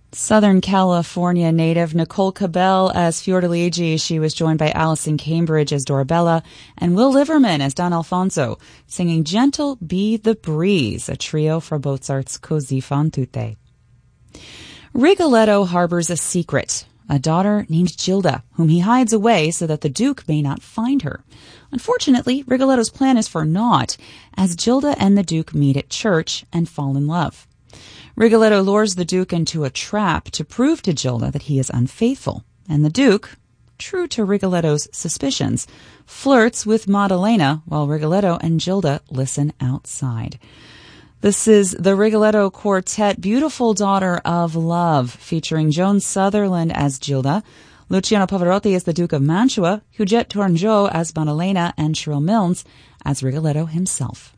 Southern California native Nicole Cabell as Fiordiligi. She was joined by Alison Cambridge as Dorabella and Will Liverman as Don Alfonso, singing Gentle Be the Breeze, a trio from Mozart's Così fan tutte. Rigoletto harbors a secret, a daughter named Gilda, whom he hides away so that the Duke may not find her. Unfortunately, Rigoletto's plan is for naught, as Gilda and the Duke meet at church and fall in love. Rigoletto lures the Duke into a trap to prove to Gilda that he is unfaithful, and the Duke, true to Rigoletto's suspicions, flirts with Maddalena while Rigoletto and Gilda listen outside. This is the Rigoletto Quartet, Beautiful Daughter of Love, featuring Joan Sutherland as Gilda, Luciano Pavarotti as the Duke of Mantua, Huguette Tourangeau as Maddalena, and Cheryl Milnes as Rigoletto himself.